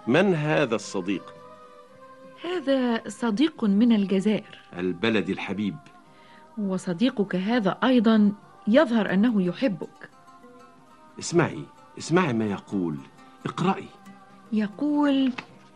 من هذا الصديق؟ هذا صديق من الجزائر. البلد الحبيب. وصديقك هذا أيضا يظهر أنه يحبك. اسمعي ما يقول. اقرأي. يقول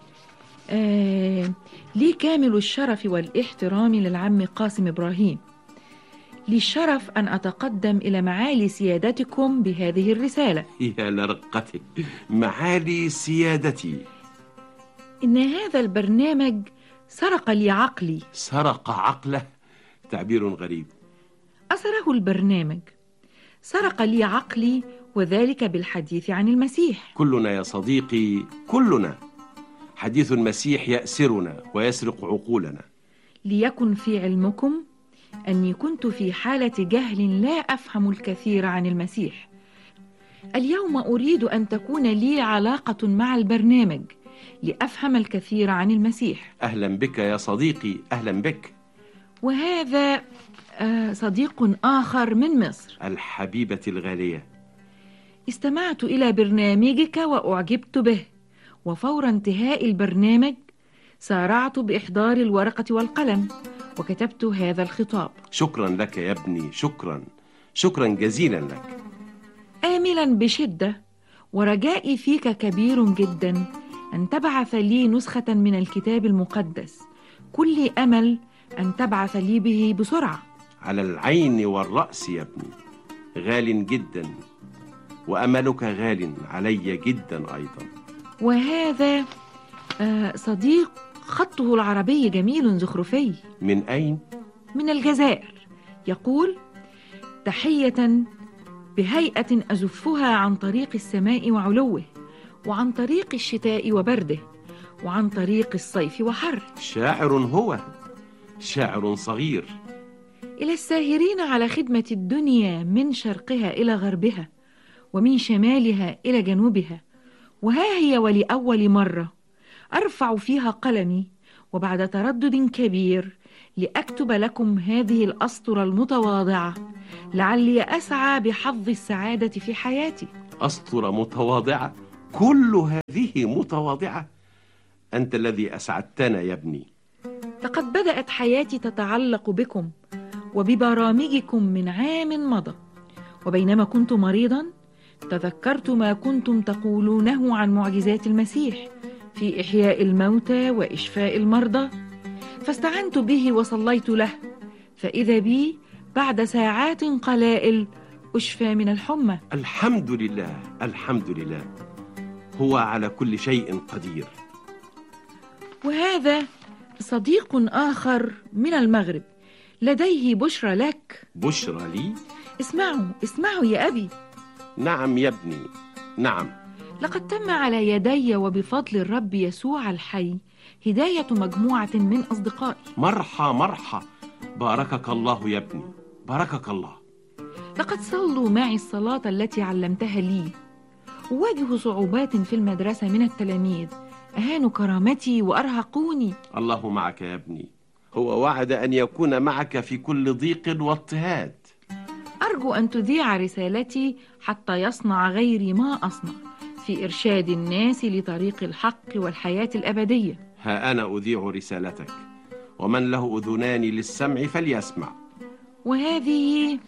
لي كامل الشرف والاحترام للعم قاسم إبراهيم، لي الشرف أن أتقدم إلى معالي سيادتكم بهذه الرسالة. يا لرقتي، معالي سيادتي. إن هذا البرنامج سرق لي عقلي. سرق عقله؟ تعبير غريب. أسره البرنامج، سرق لي عقلي، وذلك بالحديث عن المسيح. كلنا يا صديقي، كلنا حديث المسيح يأسرنا ويسرق عقولنا. ليكن في علمكم أني كنت في حالة جهل لا أفهم الكثير عن المسيح. اليوم أريد أن تكون لي علاقة مع البرنامج لأفهم الكثير عن المسيح. أهلا بك يا صديقي، أهلا بك. وهذا صديق آخر من مصر. الحبيبة الغالية، استمعت إلى برنامجك وأعجبت به، وفور انتهاء البرنامج سارعت بإحضار الورقة والقلم وكتبت هذا الخطاب. شكرا لك يا ابني، شكرا جزيلا لك. آملا بشدة ورجائي فيك كبير جدا أن تبعث لي نسخة من الكتاب المقدس، كل أمل أن تبعث لي به بسرعة. على العين والرأس يا ابني، غال جدا، وأملك غال علي جدا أيضا. وهذا صديق خطه العربي جميل زخرفي. من أين؟ من الجزائر. يقول: تحية بهيئة أزفها عن طريق السماء وعلوه، وعن طريق الشتاء وبرده، وعن طريق الصيف وحره. شاعر هو، شاعر صغير. إلى الساهرين على خدمة الدنيا من شرقها إلى غربها، ومن شمالها إلى جنوبها، وها هي ولأول مرة أرفع فيها قلمي وبعد تردد كبير لأكتب لكم هذه الأسطرة المتواضعة، لعلي أسعى بحظ السعادة في حياتي. أسطرة متواضعة؟ كل هذه متواضعة؟ أنت الذي أسعدتنا يا ابني. لقد بدأت حياتي تتعلق بكم وببرامجكم من عام مضى، وبينما كنت مريضا تذكرت ما كنتم تقولونه عن معجزات المسيح في إحياء الموتى وإشفاء المرضى، فاستعنت به وصليت له، فإذا بي بعد ساعات قلائل أشفى من الحمى. الحمد لله، الحمد لله، هو على كل شيء قدير. وهذا صديق آخر من المغرب، لديه بشرى لك. بشرى لي؟ اسمعوا يا أبي. نعم يا ابني، نعم. لقد تم على يدي وبفضل الرب يسوع الحي هداية مجموعة من أصدقائي. مرحى، باركك الله يا ابني، باركك الله. لقد صلوا معي الصلاة التي علمتها لي. أواجه صعوبات في المدرسة من التلاميذ، أهانوا كرامتي وأرهقوني. الله معك يا ابني، هو وعد أن يكون معك في كل ضيق واضطهاد. أرجو أن تذيع رسالتي حتى يصنع غيري ما أصنع في إرشاد الناس لطريق الحق والحياة الأبدية. ها أنا أذيع رسالتك، ومن له أذنان للسمع فليسمع. وهذه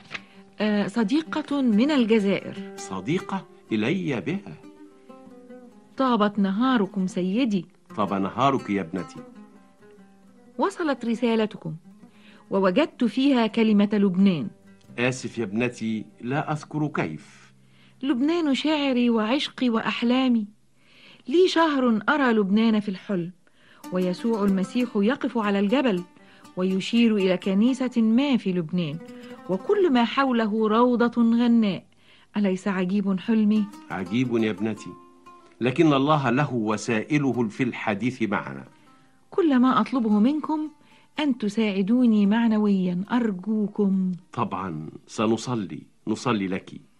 صديقة من الجزائر. صديقة إلي بها. طابت نهاركم سيدي. طاب نهارك يا ابنتي. وصلت رسالتكم ووجدت فيها كلمة لبنان. آسف يا ابنتي، لا أذكر كيف. لبنان شعري وعشقي وأحلامي. لي شهر أرى لبنان في الحلم، ويسوع المسيح يقف على الجبل ويشير إلى كنيسة ما في لبنان، وكل ما حوله روضة غناء. أليس عجيب حلمي؟ عجيب يا ابنتي، لكن الله له وسائله في الحديث معنا. كل ما أطلبه منكم أن تساعدوني معنويا، أرجوكم. طبعا سنصلي لك.